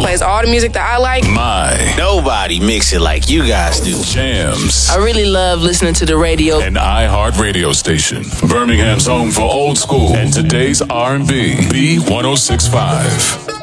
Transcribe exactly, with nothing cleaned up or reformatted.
plays all the music that I like. My. Nobody mix it like you guys do. Jams. I really love listening to the radio. An iHeart radio station. Birmingham's home for old school and today's R and B. B one oh six point five.